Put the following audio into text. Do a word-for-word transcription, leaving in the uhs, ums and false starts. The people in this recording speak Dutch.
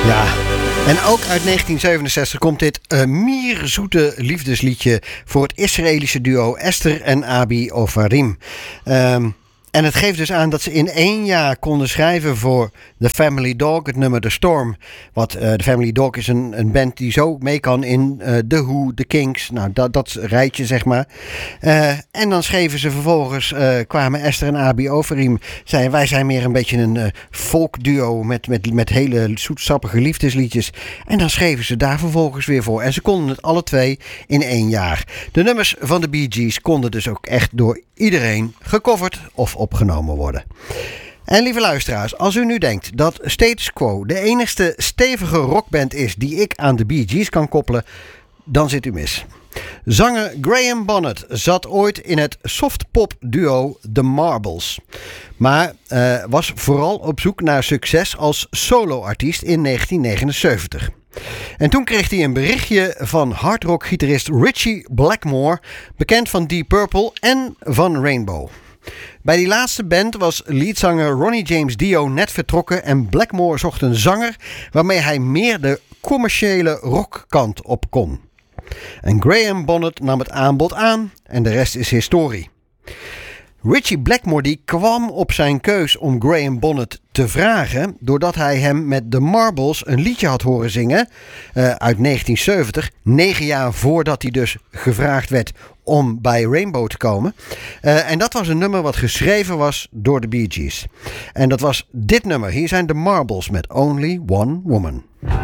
Ja, en ook uit negentien zevenenzestig komt dit uh, mierzoete liefdesliedje voor het Israëlische duo Esther en Abi Ofarim. Um, En het geeft dus aan dat ze in één jaar konden schrijven voor The Family Dog, het nummer The Storm. Wat uh, The Family Dog is een, een band die zo mee kan in uh, The Who, The Kinks. Nou, dat, dat rijtje zeg maar. Uh, en dan schreven ze vervolgens, uh, kwamen Esther en Abi Ofarim. Zeiden, wij zijn meer een beetje een uh, folkduo met, met, met hele zoetsappige liefdesliedjes. En dan schreven ze daar vervolgens weer voor. En ze konden het alle twee in één jaar. De nummers van de Bee Gees konden dus ook echt door iedereen gecoverd of opgenomen worden. En lieve luisteraars, als u nu denkt dat Status Quo de enigste stevige rockband is die ik aan de Bee Gees kan koppelen, dan zit u mis. Zanger Graham Bonnet zat ooit in het softpop duo The Marbles. Maar uh, was vooral op zoek naar succes als soloartiest in negentien negenenzeventig. En toen kreeg hij een berichtje van hardrockgitarist Ritchie Blackmore, bekend van Deep Purple en van Rainbow. Bij die laatste band was leadzanger Ronnie James Dio net vertrokken en Blackmore zocht een zanger waarmee hij meer de commerciële rockkant op kon. En Graham Bonnet nam het aanbod aan en de rest is historie. Ritchie Blackmore die kwam op zijn keus om Graham Bonnet te vragen doordat hij hem met The Marbles een liedje had horen zingen uh, uit negentien zeventig, negen jaar voordat hij dus gevraagd werd om bij Rainbow te komen. Uh, en dat was een nummer wat geschreven was door de Bee Gees. En dat was dit nummer. Hier zijn The Marbles met Only One Woman.